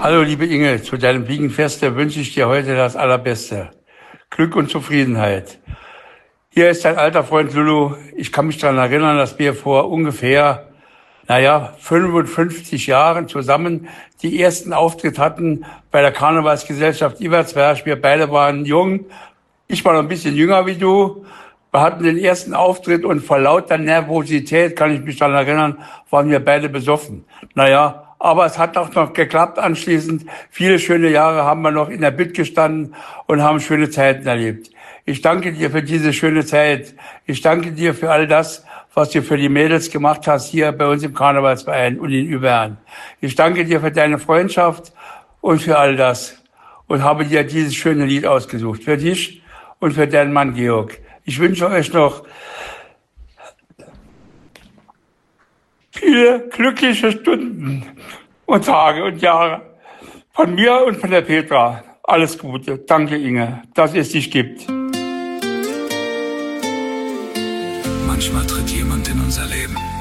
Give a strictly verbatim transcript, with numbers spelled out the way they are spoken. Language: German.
Hallo liebe Inge, zu deinem Wiegenfeste wünsche ich dir heute das Allerbeste. Glück und Zufriedenheit. Hier ist dein alter Freund Lulu. Ich kann mich daran erinnern, dass wir vor ungefähr, naja, fünfundfünfzig Jahren zusammen die ersten Auftritte hatten bei der Karnevalsgesellschaft Iversberg. Wir beide waren jung. Ich war noch ein bisschen jünger wie du. Wir hatten den ersten Auftritt und vor lauter Nervosität, kann ich mich daran erinnern, waren wir beide besoffen. Naja, aber es hat auch noch geklappt anschließend. Viele schöne Jahre haben wir noch in der Bütt gestanden und haben schöne Zeiten erlebt. Ich danke dir für diese schöne Zeit. Ich danke dir für all das, was du für die Mädels gemacht hast hier bei uns im Karnevalsverein und in Übern. Ich danke dir für deine Freundschaft und für all das und habe dir dieses schöne Lied ausgesucht. Für dich und für deinen Mann Georg. Ich wünsche euch noch viele glückliche Stunden und Tage und Jahre. Von mir und von der Petra. Alles Gute. Danke, Inge, dass es dich gibt. Manchmal tritt jemand in unser Leben.